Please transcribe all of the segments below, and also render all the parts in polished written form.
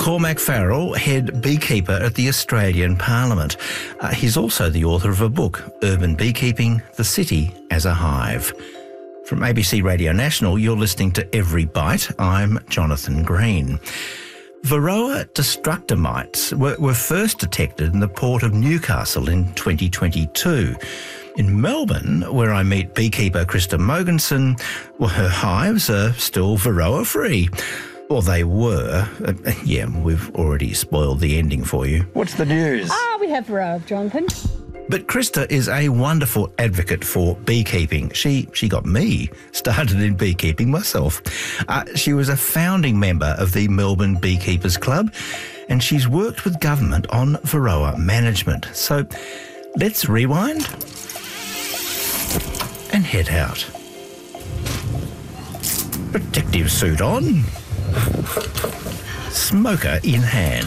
Cormac Farrell, head beekeeper at the Australian Parliament. He's also the author of a book, Urban Beekeeping, The City as a Hive. From ABC Radio National, you're listening to Every Bite. I'm Jonathan Green. Varroa destructor mites were first detected in the port of Newcastle in 2022. In Melbourne, where I meet beekeeper Krista Mogensen, well, her hives are still Varroa-free. Or they were. Yeah, we've already spoiled the ending for you. What's the news? We have Varroa, Jonathan. But Krista is a wonderful advocate for beekeeping. She got me started in beekeeping myself. She was a founding member of the Melbourne Beekeepers Club, and she's worked with government on Varroa management. So let's rewind and head out. Protective suit on. Smoker in hand.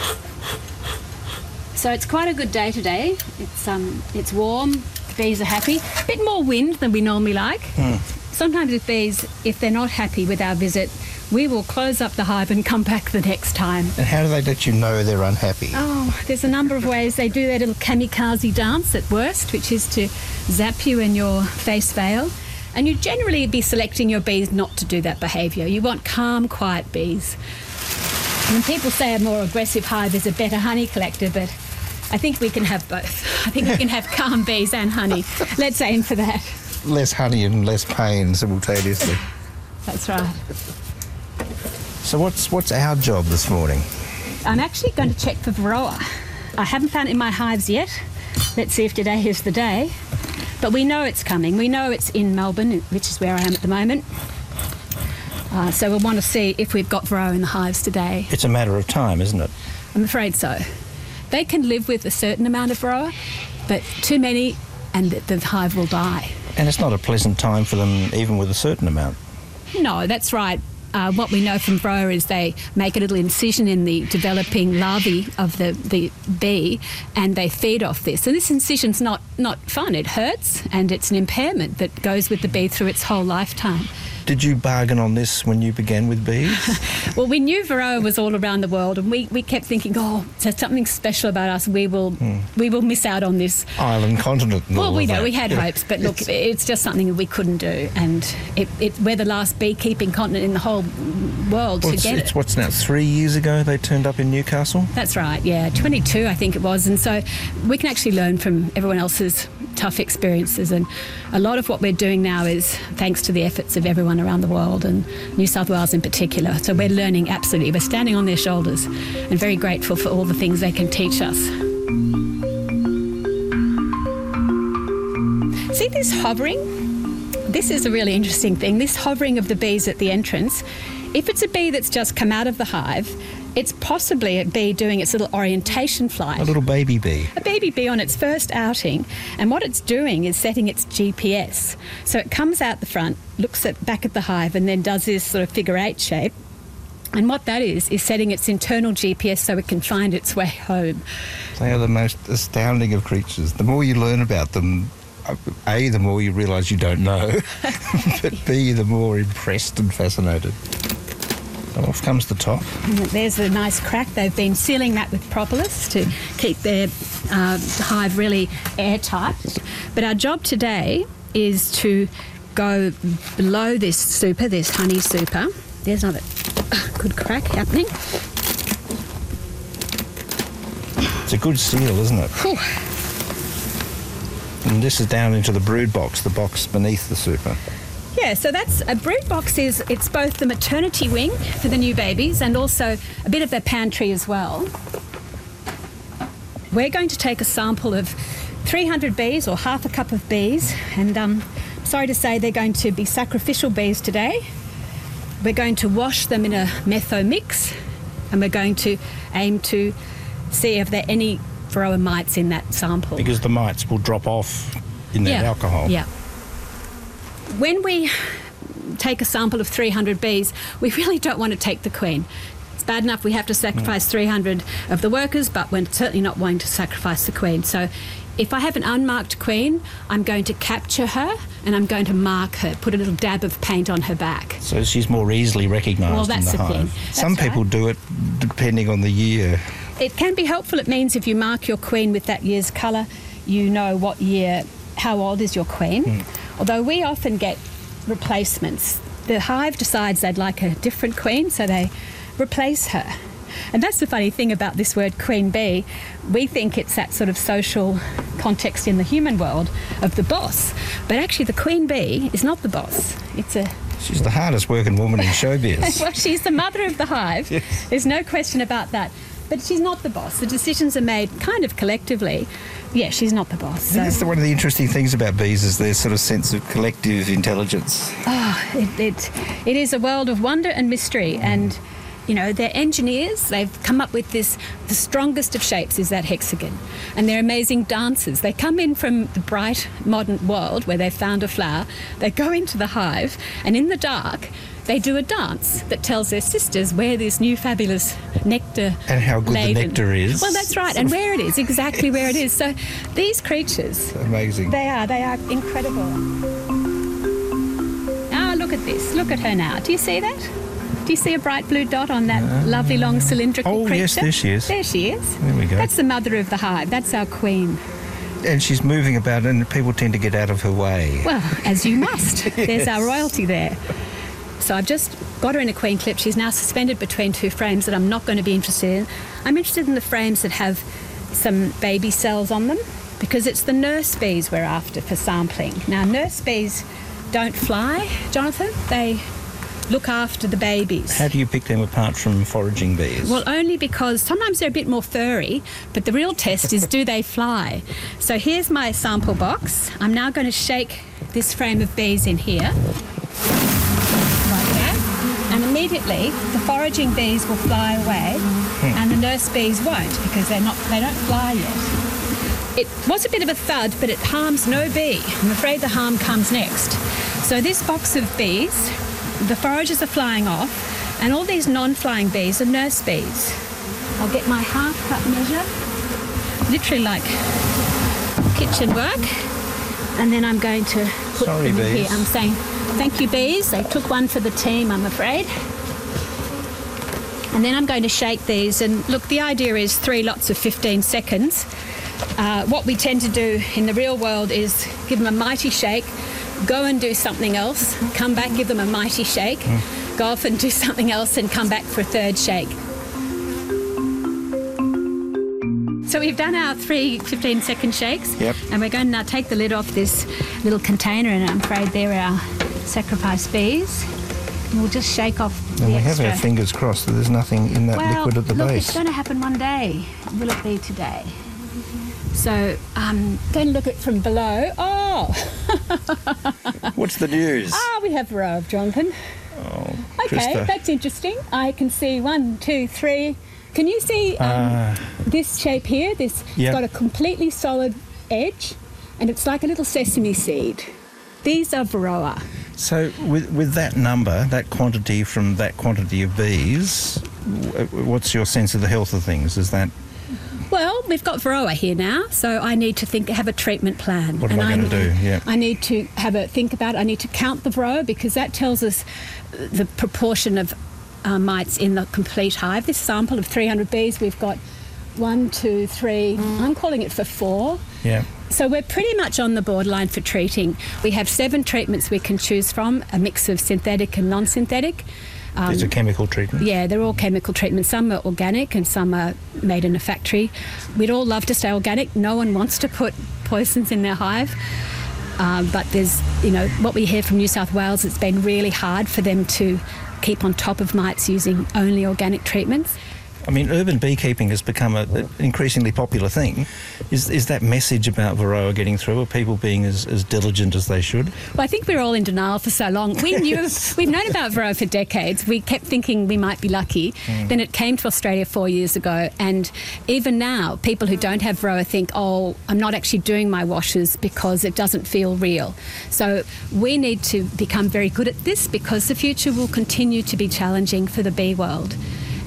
So it's quite a good day today. It's warm, the bees are happy. A bit more wind than we normally like. Sometimes with bees, if they're not happy with our visit, we will close up the hive and come back the next time. And how do they let you know they're unhappy? Oh, there's a number of ways. They do their little kamikaze dance at worst, which is to zap you in your face veil. And you generally be selecting your bees not to do that behaviour. You want calm, quiet bees. And people say a more aggressive hive is a better honey collector, but I think we can have both. I think we can have calm bees and honey. Let's aim for that. Less honey and less pain simultaneously. That's right. So what's our job this morning? I'm actually going to check for Varroa. I haven't found it in my hives yet. Let's see if today is the day. But we know it's coming. We know it's in Melbourne, which is where I am at the moment. So we'll want to see if we've got Varroa in the hives today. It's a matter of time, isn't it? I'm afraid so. They can live with a certain amount of Varroa, but too many and the hive will die. And it's not a pleasant time for them, even with a certain amount. No, that's right. What we know from Varroa is they make a little incision in the developing larvae of the bee and they feed off this. And this incision's not fun. It hurts and it's an impairment that goes with the bee through its whole lifetime. Did you bargain on this when you began with bees? Well, we knew Varroa was all around the world and we kept thinking, there's something special about us. We will miss out on this. Island continent and all we of know, that. we had hopes, but look, it's just something that we couldn't do. And we're the last beekeeping continent in the whole world to get it. What's now, 3 years ago they turned up in Newcastle? That's right, yeah, 22 I think it was. And so we can actually learn from everyone else's tough experiences. And a lot of what we're doing now is thanks to the efforts of everyone around the world and New South Wales in particular. So we're learning absolutely. We're standing on their shoulders and very grateful for all the things they can teach us. See this hovering? This is a really interesting thing. This hovering of the bees at the entrance, if it's a bee that's just come out of the hive, it's possibly a bee doing its little orientation flight. A little baby bee. A baby bee on its first outing. And what it's doing is setting its GPS. So it comes out the front, looks back at the hive and then does this sort of figure 8 shape. And what that is setting its internal GPS so it can find its way home. They are the most astounding of creatures. The more you learn about them, A, the more you realise you don't know, but B, the more impressed and fascinated. And off comes the top. There's a nice crack. They've been sealing that with propolis to keep their hive really airtight. But our job today is to go below this super, this honey super. There's another good crack happening. It's a good seal, isn't it? Whew. And this is down into the brood box, the box beneath the super. Yeah, so that's a brood box. It's both the maternity wing for the new babies and also a bit of their pantry as well. We're going to take a sample of 300 bees or half a cup of bees, and sorry to say they're going to be sacrificial bees today. We're going to wash them in a metho mix and we're going to aim to see if there are any Varroa mites in that sample. Because the mites will drop off in that alcohol. Yeah. When we take a sample of 300 bees, we really don't want to take the queen. It's bad enough we have to sacrifice 300 of the workers, but we're certainly not wanting to sacrifice the queen. So if I have an unmarked queen, I'm going to capture her and I'm going to mark her, put a little dab of paint on her back. So she's more easily recognised in the hive. Some people do it depending on the year. It can be helpful. It means if you mark your queen with that year's colour, you know what year, how old is your queen. Although we often get replacements. The hive decides they'd like a different queen, so they replace her. And that's the funny thing about this word queen bee. We think it's that sort of social context in the human world of the boss. But actually the queen bee is not the boss. She's the hardest working woman in showbiz. Well, she's the mother of the hive. Yes. There's no question about that. But she's not the boss. The decisions are made kind of collectively. Yeah, she's not the boss. So. That's one of the interesting things about bees is their sort of sense of collective intelligence. Oh, it is a world of wonder and mystery. And, you know, they're engineers. They've come up with this. The strongest of shapes is that hexagon. And they're amazing dancers. They come in from the bright modern world where they've found a flower. They go into the hive and in the dark they do a dance that tells their sisters where this new fabulous nectar and how good laden. The nectar is. Well, that's right, and where it is, exactly where it is. So these creatures, amazing. They are incredible. Ah, look at this. Look at her now. Do you see that? Do you see a bright blue dot on that lovely long cylindrical creature? Oh, yes, there she is. There she is. There we go. That's the mother of the hive. That's our queen. And she's moving about and people tend to get out of her way. Well, as you must. Yes. There's our royalty there. So I've just got her in a queen clip. She's now suspended between two frames that I'm not going to be interested in. I'm interested in the frames that have some baby cells on them because it's the nurse bees we're after for sampling. Now, nurse bees don't fly, Jonathan. They look after the babies. How do you pick them apart from foraging bees? Well, only because sometimes they're a bit more furry, but the real test is do they fly? So here's my sample box. I'm now going to shake this frame of bees in here. And immediately the foraging bees will fly away and the nurse bees won't because they don't fly yet. It was a bit of a thud, but it harms no bee. I'm afraid the harm comes next. So this box of bees, the foragers are flying off and all these non-flying bees are nurse bees. I'll get my half-cup measure, literally like kitchen work, and then I'm going to put them in here. I'm saying, thank you, bees. They took one for the team, I'm afraid. And then I'm going to shake these. And look, the idea is 3 lots of 15 seconds. What we tend to do in the real world is give them a mighty shake, go and do something else, come back, give them a mighty shake, go off and do something else and come back for a third shake. So we've done our 3 15-second shakes. Yep. And we're going to now take the lid off this little container, and I'm afraid they're our sacrifice bees. And we'll just shake off the and we extra. have our fingers crossed that there's nothing in that liquid at the look, base. It's going to happen one day. Will it be today? So I'm going to look at from below. Oh! What's the news? We have Varroa, Jonathan. Oh, okay, Krista. That's interesting. I can see 1, 2, 3. Can you see this shape here? It's got a completely solid edge, and it's like a little sesame seed. These are Varroa. So with that number, that quantity from that quantity of bees, what's your sense of the health of things? Is that... Well, we've got Varroa here now, so I need to have a treatment plan. What am I going to do? Yeah. I need to think about it. I need to count the Varroa because that tells us the proportion of mites in the complete hive. This sample of 300 bees, we've got 1, 2, 3. I'm calling it for 4. Yeah. So we're pretty much on the borderline for treating. We have 7 treatments we can choose from, a mix of synthetic and non-synthetic. These are chemical treatments? Yeah, they're all chemical treatments. Some are organic and some are made in a factory. We'd all love to stay organic. No one wants to put poisons in their hive. But there's, what we hear from New South Wales, it's been really hard for them to keep on top of mites using only organic treatments. I mean, urban beekeeping has become an increasingly popular thing. Is that message about Varroa getting through? Are people being as diligent as they should? Well, I think we're all in denial for so long. We've known about Varroa for decades. We kept thinking we might be lucky. Then it came to Australia 4 years ago, and even now, people who don't have Varroa think, oh, I'm not actually doing my washes because it doesn't feel real. So we need to become very good at this because the future will continue to be challenging for the bee world.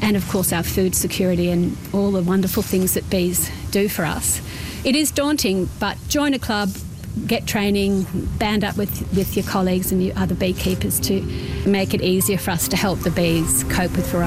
and of course our food security and all the wonderful things that bees do for us. It is daunting, but join a club, get training, band up with your colleagues and your other beekeepers to make it easier for us to help the bees cope with variety.